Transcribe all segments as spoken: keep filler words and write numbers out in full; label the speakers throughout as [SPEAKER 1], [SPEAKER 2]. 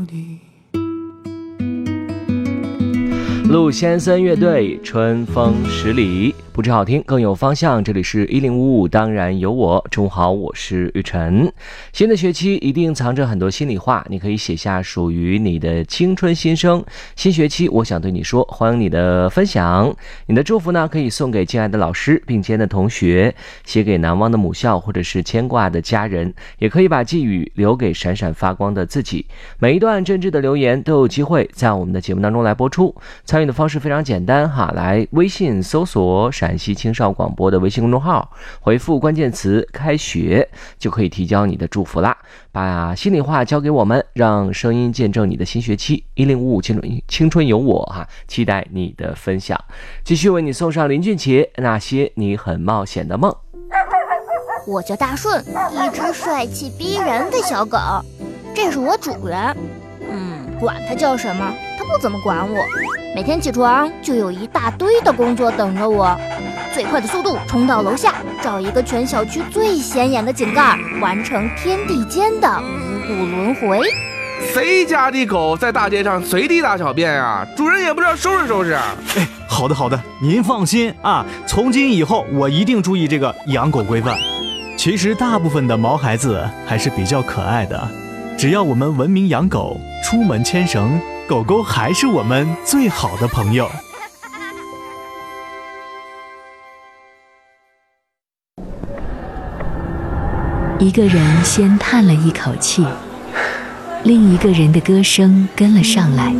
[SPEAKER 1] 底。
[SPEAKER 2] 陆先生乐队春风十里，不止好听更有方向。这里是一零五五，当然有我。中午好，我是玉晨。新的学期一定藏着很多心里话，你可以写下属于你的青春心声。新学期我想对你说，欢迎你的分享。你的祝福呢，可以送给敬爱的老师并肩的同学，写给难忘的母校或者是牵挂的家人，也可以把寄语留给闪闪发光的自己。每一段真挚的留言都有机会在我们的节目当中来播出。参与的方式非常简单哈，来微信搜索陕西青少广播的微信公众号，回复关键词开学就可以提交你的祝福啦。把心里话交给我们，让声音见证你的新学期。一零五五青春青春有我哈，期待你的分享。继续为你送上林俊杰那些你很冒险的梦。
[SPEAKER 3] 我叫大顺，一只帅气逼人的小狗，这是我主人。嗯，管它叫什么，它不怎么管我。每天起床就有一大堆的工作等着我，最快的速度冲到楼下，找一个全小区最显眼的井盖，完成天地间的五谷轮回。
[SPEAKER 4] 谁家的狗在大街上随地大小便啊？主人也不知道收拾收拾。
[SPEAKER 5] 哎，好的好的，您放心啊，从今以后我一定注意这个养狗规范。其实大部分的毛孩子还是比较可爱的，只要我们文明养狗，出门牵绳，狗狗还是我们最好的朋友。
[SPEAKER 6] 一个人先叹了一口气，另一个人的歌声跟了上来，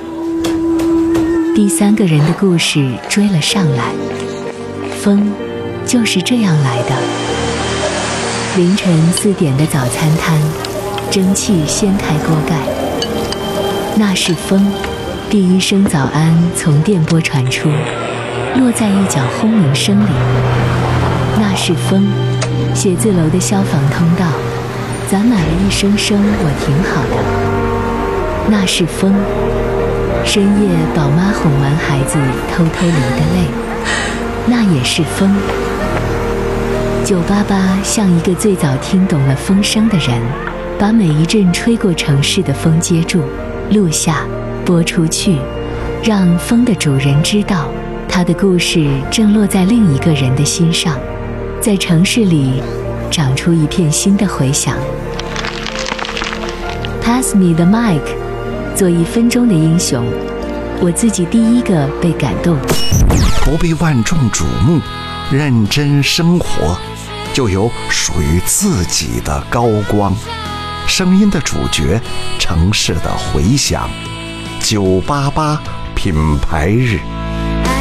[SPEAKER 6] 第三个人的故事追了上来。风就是这样来的。凌晨四点的早餐摊，蒸汽掀开锅盖，那是风。第一声早安从电波传出，落在一角轰鸣声里，那是风。写字楼的消防通道攒满了一声声我挺好的，那是风。深夜宝妈哄完孩子偷偷流的泪，那也是风。九八八像一个最早听懂了风声的人，把每一阵吹过城市的风接住，录下，播出去，让风的主人知道，他的故事正落在另一个人的心上，在城市里长出一片新的回响。 Pass me the mic， 做一分钟的英雄，我自己第一个被感动。
[SPEAKER 7] 不被万众瞩目，认真生活，就有属于自己的高光。声音的主角，城市的回响。九八八品牌日。